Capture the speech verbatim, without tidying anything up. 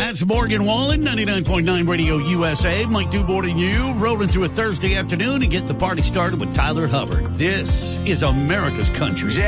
That's Morgan Wallen, ninety-nine point nine Radio U S A. Mike Dubord and you rolling through a Thursday afternoon and get the party started with Tyler Hubbard. This is America's Country.